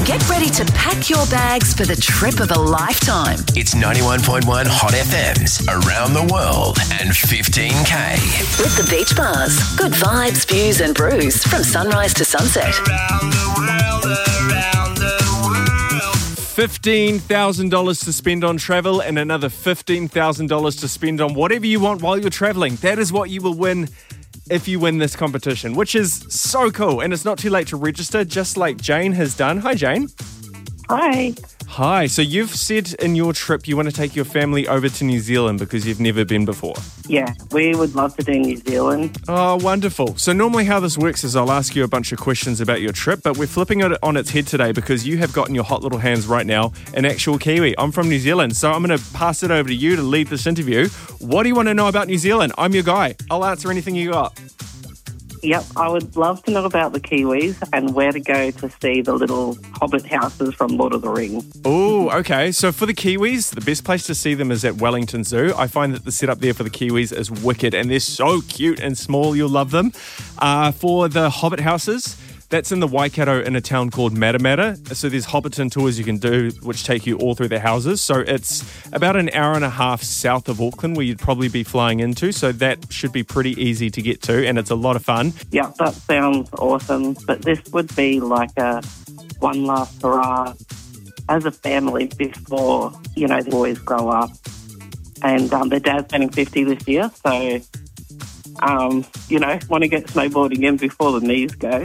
Get ready to pack your bags for the trip of a lifetime. It's 91.1 Hot FM's Around the World and 15K. With the Beach Bars. Good vibes, views and brews from sunrise to sunset. Around the world, around the world. $15,000 to spend on travel and another $15,000 to spend on whatever you want while you're traveling. That is what you will win if you win this competition, which is so cool. And it's not too late to register, just like Jane has done. Hi, Jane. Hi. Hi. So you've said in your trip you want to take your family over to New Zealand because you've never been before. Yeah, we would love to do New Zealand. Oh, wonderful. So normally how this works is I'll ask you a bunch of questions about your trip, but we're flipping it on its head today because you have got in your hot little hands right now an actual Kiwi. I'm from New Zealand, so I'm going to pass it over to you to lead this interview. What do you want to know about New Zealand? I'm your guy. I'll answer anything you got. Yep, I would love to know about the Kiwis and where to go to see the little hobbit houses from Lord of the Rings. Oh, okay. So for the Kiwis, the best place to see them is at Wellington Zoo. I find that the setup there for the Kiwis is wicked and they're so cute and small. You'll love them. For the hobbit houses, that's in the Waikato in a town called Matamata. So there's Hobbiton tours you can do which take you all through the houses. So it's about an hour and a half south of Auckland where you'd probably be flying into. So that should be pretty easy to get to and it's a lot of fun. Yeah, that sounds awesome. But this would be like a one last hurrah as a family before, the boys grow up. And their dad's turning 50 this year, so... want to get snowboarding in before the knees go.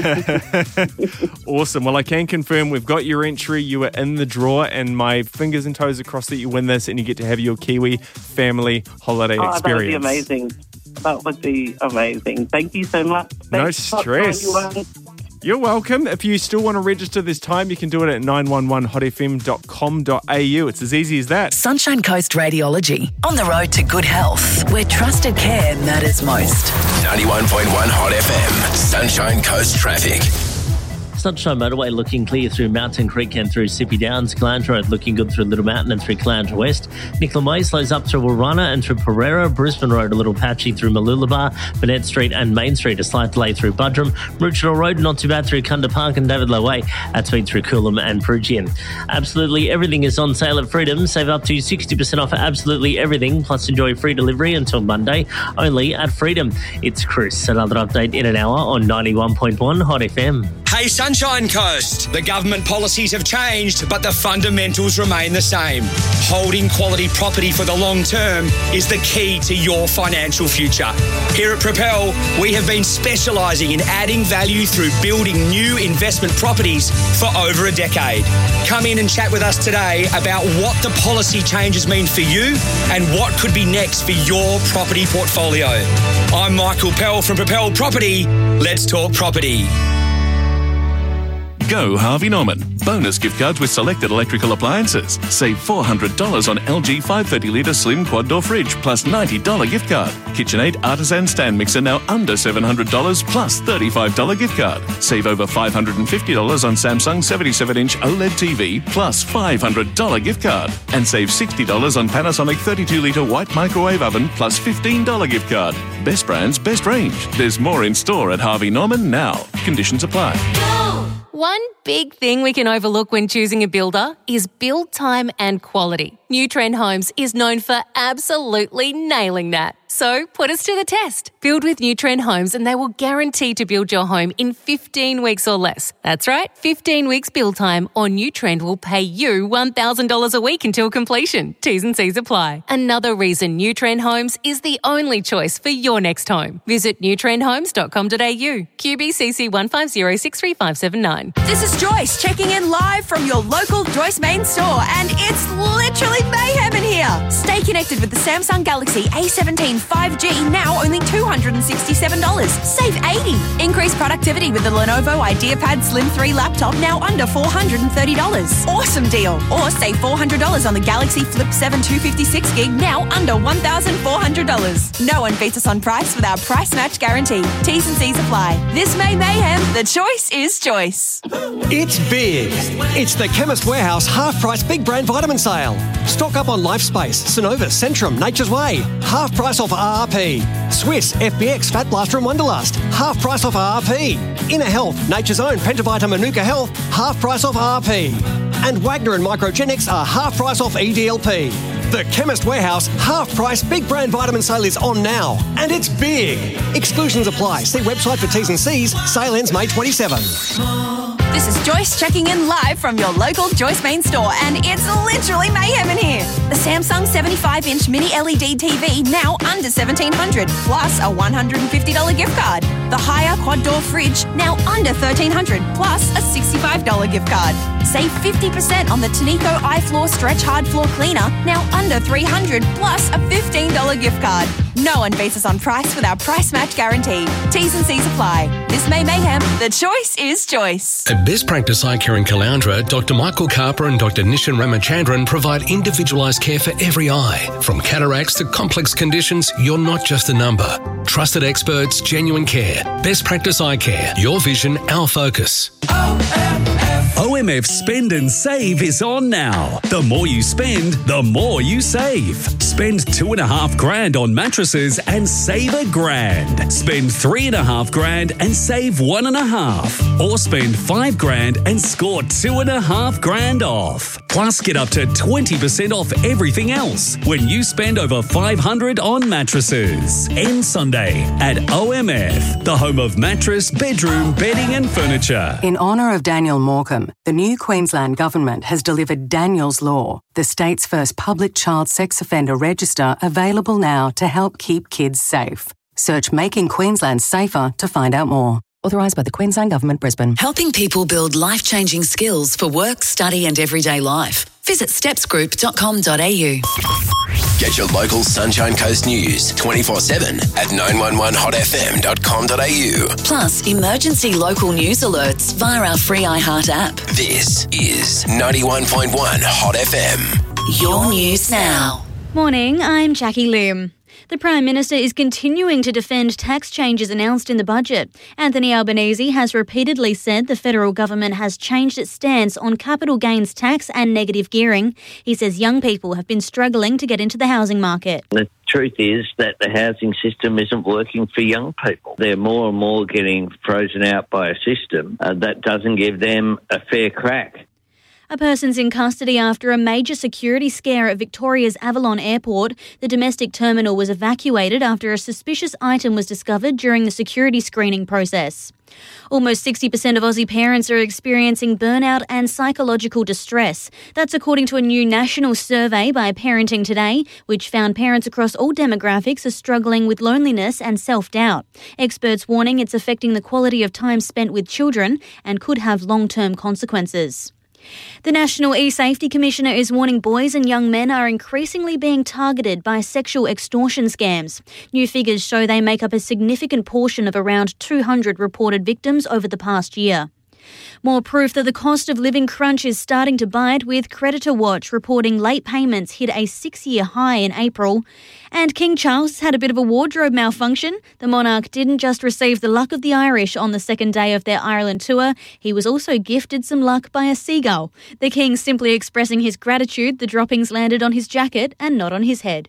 Awesome. Well, I can confirm we've got your entry. You are in the draw and my fingers and toes are crossed that you win this and you get to have your Kiwi family holiday experience. That would be amazing. That would be amazing. Thank you so much. No stress. You're welcome. If you still want to register this time, you can do it at 911hotfm.com.au. It's as easy as that. Sunshine Coast Radiology. On the road to good health, where trusted care matters most. 91.1 Hot FM. Sunshine Coast traffic. Sunshine Motorway looking clear through Mountain Creek and through Sippy Downs. Calandra Road looking good through Little Mountain and through Calandra West. Nicola May slows up through Warana and through Pereira. Brisbane Road a little patchy through Mooloolaba. Burnett Street and Main Street a slight delay through Buderim. Maroochydore Road not too bad through Kunda Park and David Low Way at speed through Coolum and Perugian. Absolutely everything is on sale at Freedom. Save up to 60% off absolutely everything, plus enjoy free delivery until Monday only at Freedom. It's Chris. Another update in an hour on 91.1 Hot FM. Hey, Sunshine Coast. The government policies have changed, but the fundamentals remain the same. Holding quality property for the long term is the key to your financial future. Here at Propel, we have been specialising in adding value through building new investment properties for over a decade. Come in and chat with us today about what the policy changes mean for you and what could be next for your property portfolio. I'm Michael Pell from Propel Property. Let's talk property. Go Harvey Norman. Bonus gift cards with selected electrical appliances. Save $400 on LG 530-litre slim quad door fridge plus $90 gift card. KitchenAid artisan stand mixer now under $700 plus $35 gift card. Save over $550 on Samsung 77-inch OLED TV plus $500 gift card. And save $60 on Panasonic 32-litre white microwave oven plus $15 gift card. Best brands, best range. There's more in store at Harvey Norman now. Conditions apply. One big thing we can overlook when choosing a builder is build time and quality. New Trend Homes is known for absolutely nailing that. So put us to the test. Build with New Trend Homes and they will guarantee to build your home in 15 weeks or less. That's right, 15 weeks build time or New Trend will pay you $1,000 a week until completion. T's and C's apply. Another reason New Trend Homes is the only choice for your next home. Visit newtrendhomes.com.au. QBCC 1506359. This is Joyce checking in live from your local Joyce Main store and it's literally mayhem in here. Stay connected with the Samsung Galaxy A17 5G, now only $267. Save $80. Increase productivity with the Lenovo IdeaPad Slim 3 laptop, now under $430. Awesome deal. Or save $400 on the Galaxy Flip 7 256GB, now under $1,400. No one beats us on price with our price match guarantee. T's and C's apply. This May mayhem, the choice is choice. It's big. It's the Chemist Warehouse half-price big brand vitamin sale. Stock up on LifeSpace, Synovus, Centrum, Nature's Way. Half price on off RRP. Swiss FBX Fat Blaster and Wonderlust, half price off RRP. Inner Health, Nature's Own Pentavita Manuka Health, half price off RRP. And Wagner and Microgenics are half price off EDLP. The Chemist Warehouse half-price big brand vitamin sale is on now, and it's big. Exclusions apply. See website for T's and C's. Sale ends May 27. This is Joyce checking in live from your local Joyce Main store, and it's literally mayhem in here. The Samsung 75-inch mini LED TV now under $1,700, plus a $150 gift card. The higher quad door fridge now under $1,300, plus a $65 gift card. Save 50% on the Tanico iFloor Stretch Hard Floor Cleaner, now under $300, plus a $15 gift card. No one beats us on price with our price match guarantee. T's and C's apply. This May mayhem, the choice is choice. At Best Practice Eye Care in Caloundra, Dr. Michael Carper and Dr. Nishan Ramachandran provide individualised care for every eye. From cataracts to complex conditions, you're not just a number. Trusted experts, genuine care. Best Practice Eye Care. Your vision, our focus. OMF Spend and Save is on now. The more you spend, the more you save. Spend $2,500 on mattresses and save $1,000. Spend $3,500 and save $1,500. Or spend $5,000 and score $2,500 off. Plus, get up to 20% off everything else when you spend over $500 on mattresses. End Sunday at OMF, the home of mattress, bedroom, bedding and furniture. In honour of Daniel Morecambe, the new Queensland Government has delivered Daniel's Law, the state's first public child sex offender register, available now to help keep kids safe. Search Making Queensland Safer to find out more. Authorised by the Queensland Government, Brisbane. Helping people build life-changing skills for work, study and everyday life. Visit stepsgroup.com.au. Get your local Sunshine Coast news 24/7 at 911hotfm.com.au. Plus, emergency local news alerts via our free iHeart app. This is 91.1 Hot FM. Your news now. Morning, I'm Jackie Lim. The Prime Minister is continuing to defend tax changes announced in the budget. Anthony Albanese has repeatedly said the federal government has changed its stance on capital gains tax and negative gearing. He says young people have been struggling to get into the housing market. The truth is that the housing system isn't working for young people. They're more and more getting frozen out by a system that doesn't give them a fair crack. A person's in custody after a major security scare at Victoria's Avalon Airport. The domestic terminal was evacuated after a suspicious item was discovered during the security screening process. Almost 60% of Aussie parents are experiencing burnout and psychological distress. That's according to a new national survey by Parenting Today, which found parents across all demographics are struggling with loneliness and self-doubt. Experts warning it's affecting the quality of time spent with children and could have long-term consequences. The National E-Safety Commissioner is warning boys and young men are increasingly being targeted by sexual extortion scams. New figures show they make up a significant portion of around 200 reported victims over the past year. More proof that the cost of living crunch is starting to bite, with Creditor Watch reporting late payments hit a 6-year high in April. And King Charles had a bit of a wardrobe malfunction. The monarch didn't just receive the luck of the Irish on the second day of their Ireland tour, he was also gifted some luck by a seagull. The king simply expressing his gratitude the droppings landed on his jacket and not on his head.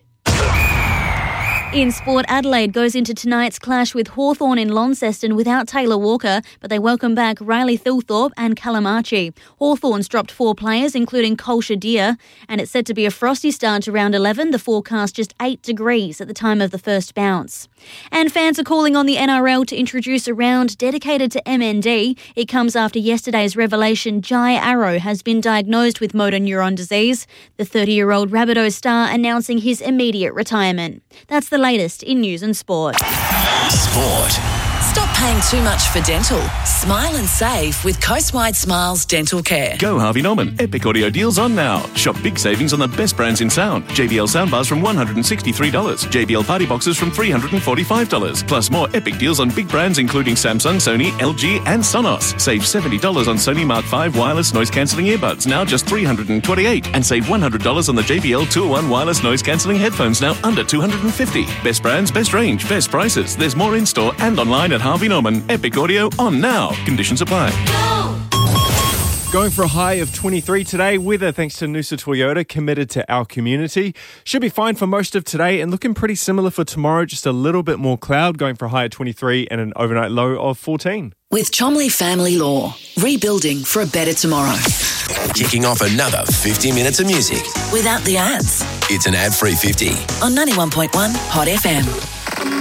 In sport, Adelaide goes into tonight's clash with Hawthorn in Launceston without Taylor Walker, but they welcome back Riley Thilthorpe and Callum Archie. Hawthorn's dropped 4 players, including Cole Shadir, and it's set to be a frosty start to round 11, the forecast just 8 degrees at the time of the first bounce. And fans are calling on the NRL to introduce a round dedicated to MND. It comes after yesterday's revelation Jai Arrow has been diagnosed with motor neuron disease. The 30-year-old Rabbitohs star announcing his immediate retirement. That's the latest in news and sport. Sport. Stop paying too much for dental. Smile and save with Coastwide Smiles Dental Care. Go Harvey Norman. Epic audio deals on now. Shop big savings on the best brands in sound. JBL soundbars from $163. JBL party boxes from $345. Plus more epic deals on big brands including Samsung, Sony, LG and Sonos. Save $70 on Sony Mark V wireless noise cancelling earbuds, now just $328. And save $100 on the JBL 2-in-1 wireless noise cancelling headphones, now under $250. Best brands, best range, best prices. There's more in store and online at Harvey Norman. Epic audio on now. Conditions apply. Going for a high of 23 today. Weather thanks to Noosa Toyota, committed to our community. Should be fine for most of today and looking pretty similar for tomorrow. Just a little bit more cloud, going for a high of 23 and an overnight low of 14. With Chomley Family Law, rebuilding for a better tomorrow. Kicking off another 50 minutes of music. Without the ads. It's an ad-free 50. On 91.1 Hot FM.